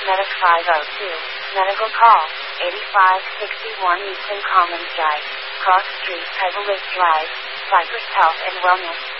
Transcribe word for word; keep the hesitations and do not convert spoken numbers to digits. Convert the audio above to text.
Medic five oh two. Medical call, eighty-five sixty-one Eastern Commons Drive, Cross Street, Pebble Ridge Drive, Cypress Health and Wellness.